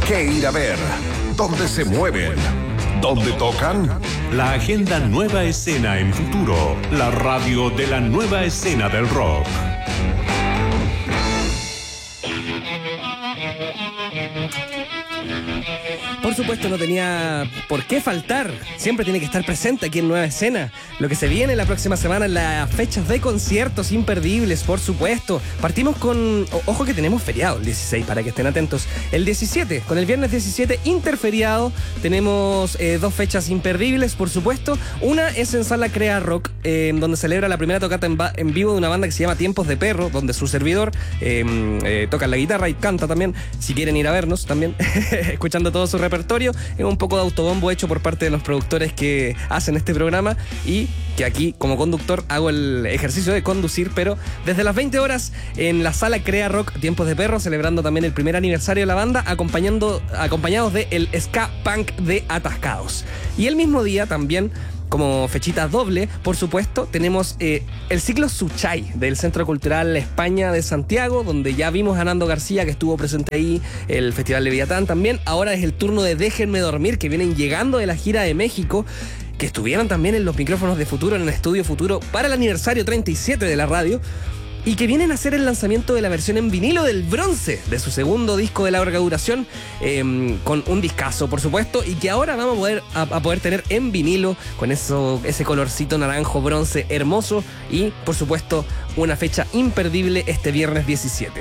qué ir a ver, dónde se mueven, dónde tocan. La agenda Nueva Escena en Futuro, la radio de la nueva escena del rock. Por supuesto, no tenía por qué faltar. Siempre tiene que estar presente aquí en Nueva Escena. Lo que se viene la próxima semana en las fechas de conciertos imperdibles, por supuesto. Partimos con... Ojo que tenemos feriado el 16, para que estén atentos. El 17, con el viernes 17, interferiado. Tenemos dos fechas imperdibles, por supuesto. Una es en Sala Crea Rock, donde celebra la primera tocata en vivo de una banda que se llama Tiempos de Perro, donde su servidor toca la guitarra y canta también. Si quieren ir a vernos también, escuchando todo su repertorio. Es un poco de autobombo hecho por parte de los productores que hacen este programa y que aquí como conductor hago el ejercicio de conducir, pero desde las 20 horas en la Sala Crea Rock Tiempos de Perro, celebrando también el primer aniversario de la banda, acompañados de el ska punk de Atascados. Y el mismo día también, como fechita doble, por supuesto, tenemos el ciclo Suchay del Centro Cultural España de Santiago, donde ya vimos a Nando García, que estuvo presente ahí, el Festival Leviatán también. Ahora es el turno de Déjenme Dormir, que vienen llegando de la gira de México, que estuvieron también en los micrófonos de Futuro, en el Estudio Futuro, para el aniversario 37 de la radio, y que vienen a hacer el lanzamiento de la versión en vinilo del Bronce, de su segundo disco de larga duración, con un discazo, por supuesto, y que ahora vamos a poder tener en vinilo, con ese colorcito naranjo bronce hermoso, y por supuesto una fecha imperdible este viernes 17.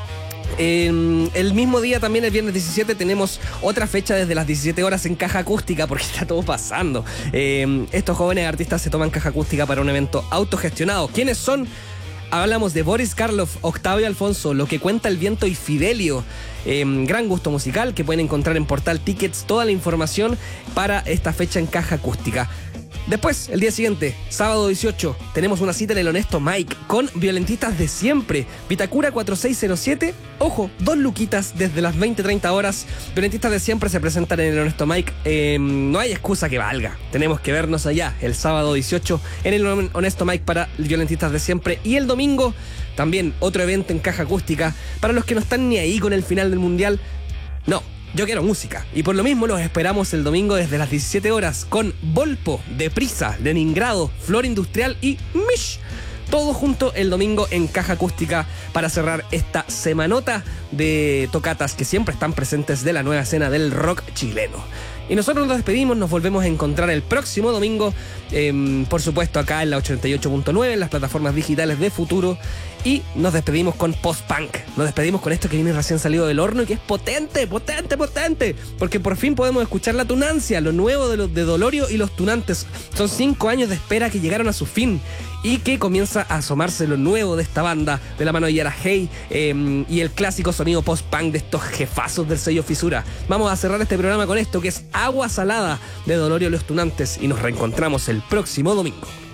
El mismo día también, el viernes 17, tenemos otra fecha desde las 17 horas en Caja Acústica, porque está todo pasando. Estos jóvenes artistas se toman Caja Acústica para un evento autogestionado. ¿Quiénes son? Hablamos de Boris Karloff, Octavio Alfonso, Lo que cuenta el viento y Fidelio. Gran gusto musical, que pueden encontrar en Portal Tickets toda la información para esta fecha en Caja Acústica. Después, el día siguiente, sábado 18, tenemos una cita en el Honesto Mike con Violentistas de Siempre, Vitacura 4607. Ojo, 2 luquitas desde las 20:30 horas. Violentistas de Siempre se presentan en el Honesto Mike. No hay excusa que valga. Tenemos que vernos allá el sábado 18 en el Honesto Mike para Violentistas de Siempre. Y el domingo, también otro evento en Caja Acústica para los que no están ni ahí con el final del Mundial. No. Yo quiero música, y por lo mismo los esperamos el domingo desde las 17 horas con Volpo, Deprisa, Leningrado, Flor Industrial y Mish. Todo junto el domingo en Caja Acústica para cerrar esta semanota de tocatas que siempre están presentes de la nueva escena del rock chileno. Y nosotros nos despedimos, nos volvemos a encontrar el próximo domingo, por supuesto acá en la 88.9, en las plataformas digitales de Futuro. Y nos despedimos con post-punk. Nos despedimos con esto que viene recién salido del horno y que es potente, potente, potente. Porque por fin podemos escuchar La Tunancia, lo nuevo de Dolorio y los Tunantes. Son 5 años de espera que llegaron a su fin y que comienza a asomarse lo nuevo de esta banda de la mano de Yara Hey, y el clásico sonido post-punk de estos jefazos del sello Fisura. Vamos a cerrar este programa con esto que es Agua Salada de Dolorio y los Tunantes y nos reencontramos el próximo domingo.